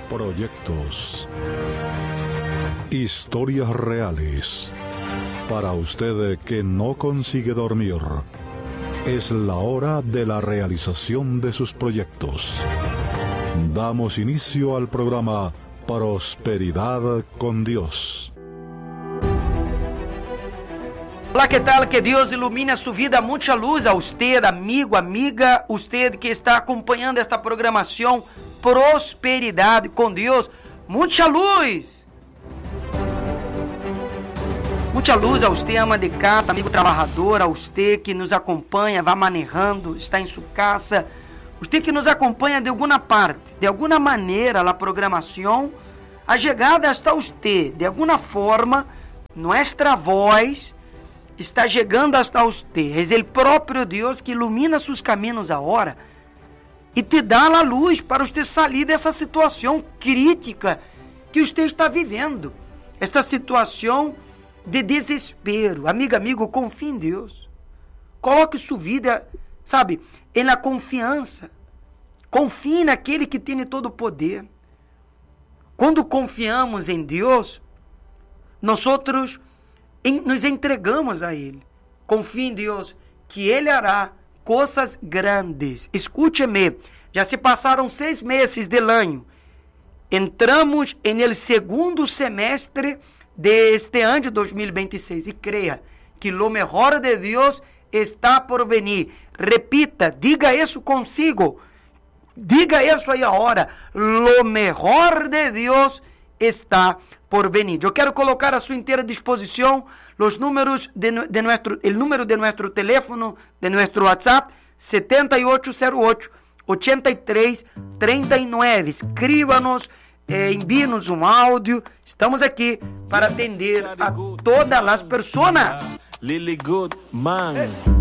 Proyectos. Historias reales. Para usted que no consigue dormir, es la hora de la realización de sus proyectos. Damos inicio al programa Prosperidad con Dios. Olá, que tal? Que Deus ilumine a sua vida, muita luz a usted, amigo, amiga, usted que está acompanhando esta programação Prosperidade com Deus, muita luz! Muita luz a você, ama de casa, amigo trabalhador, a você que nos acompanha, vai manejando, está em sua casa, você que nos acompanha de alguma parte, de alguma maneira, a programação, a chegada está você, de alguma forma, nossa voz está chegando hasta você. É o próprio Deus que ilumina seus caminhos agora e te dá a luz para você sair dessa situação crítica que você está vivendo. Esta situação de desespero. Amigo, confie em Deus. Coloque sua vida, na confiança. Confie naquele que tem todo o poder. Quando confiamos em Deus, nós nos entregamos a Ele. Confie em Deus, que Ele hará coisas grandes. Escute-me, já se passaram 6 meses del año. Entramos no segundo semestre deste ano de 2026 e creia que lo mejor de Deus está por venir. Repita, diga isso consigo. Diga isso aí agora. Lo mejor de Deus está por venir. Eu quero colocar a sua inteira disposição os números el número de nuestro teléfono, de nuestro WhatsApp, 7808-8339. Escríbanos, envíe-nos um áudio. Estamos aqui para atender a todas as pessoas. Lily Goodman.